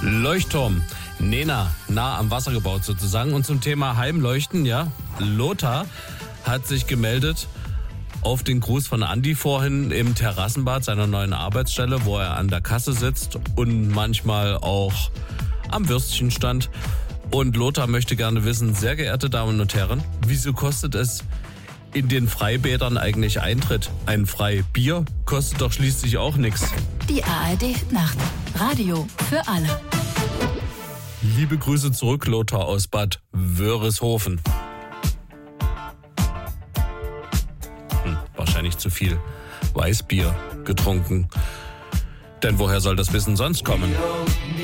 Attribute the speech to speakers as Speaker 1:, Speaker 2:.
Speaker 1: Leuchtturm. Nena, nah am Wasser gebaut sozusagen. Und zum Thema Heimleuchten, ja, Lothar hat sich gemeldet auf den Gruß von Andi vorhin im Terrassenbad seiner neuen Arbeitsstelle, wo er an der Kasse sitzt und manchmal auch am Würstchenstand. Und Lothar möchte gerne wissen, sehr geehrte Damen und Herren, wieso kostet es in den Freibädern eigentlich Eintritt? Ein Freibier kostet doch schließlich auch nichts.
Speaker 2: Die ARD Nacht. Radio für alle.
Speaker 1: Liebe Grüße zurück, Lothar aus Bad Wörishofen. Wahrscheinlich zu viel Weißbier getrunken. Denn woher soll das Wissen sonst kommen?